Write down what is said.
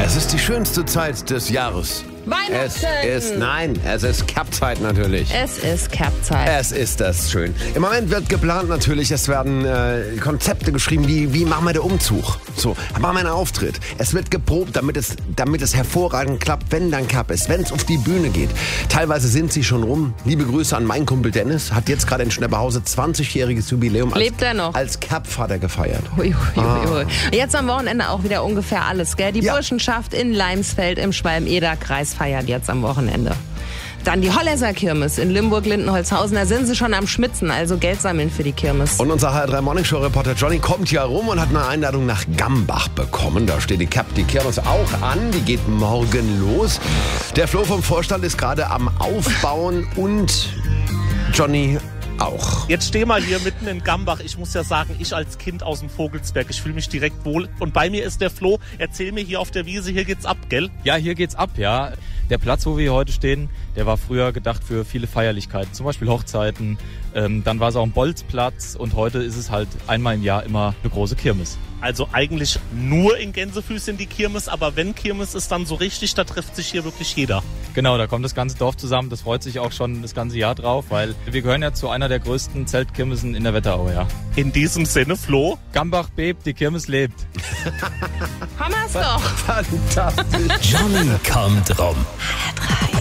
Es ist die schönste Zeit des Jahres. Weihnachten! Es ist Cap-Zeit natürlich. Es ist Cap-Zeit. Es ist das schön. Im Moment wird geplant natürlich, es werden Konzepte geschrieben, wie machen wir den Umzug. So, machen wir einen Auftritt. Es wird geprobt, damit es hervorragend klappt, wenn dann Cap ist, wenn es auf die Bühne geht. Teilweise sind sie schon rum. Liebe Grüße an meinen Kumpel Dennis, hat jetzt gerade in Schnepperhause 20-jähriges Jubiläum Lebt er noch? Als Cap-Vater gefeiert. Ui. Jetzt am Wochenende auch wieder ungefähr alles, gell? Die Burschenschaft in Leinsfeld im Schwalm-Eder-Kreis feiert jetzt am Wochenende. Dann die Holläser Kirmes in Limburg-Lindenholzhausen. Da sind sie schon am Schmitzen, also Geld sammeln für die Kirmes. Und unser HR3 Morning Show Reporter Johnny kommt ja rum und hat eine Einladung nach Gambach bekommen. Da steht die Kirmes auch an. Die geht morgen los. Der Flo vom Vorstand ist gerade am Aufbauen und Johnny auch. Jetzt steh mal hier mitten in Gambach. Ich muss ja sagen, ich als Kind aus dem Vogelsberg, ich fühle mich direkt wohl. Und bei mir ist der Flo. Erzähl mir hier auf der Wiese, hier geht's ab, gell? Ja, hier geht's ab, ja. Der Platz, wo wir hier heute stehen, der war früher gedacht für viele Feierlichkeiten, zum Beispiel Hochzeiten. Dann war es auch ein Bolzplatz und heute ist es halt einmal im Jahr immer eine große Kirmes. Also eigentlich nur in Gänsefüßchen die Kirmes, aber wenn Kirmes ist dann so richtig, da trifft sich hier wirklich jeder. Genau, da kommt das ganze Dorf zusammen, das freut sich auch schon das ganze Jahr drauf, weil wir gehören ja zu einer der größten Zeltkirmesen in der Wetterau, ja. In diesem Sinne, Flo. Gambach bebt, die Kirmes lebt. Hammer's doch! Fantastisch. Johnny kommt rum. HR3.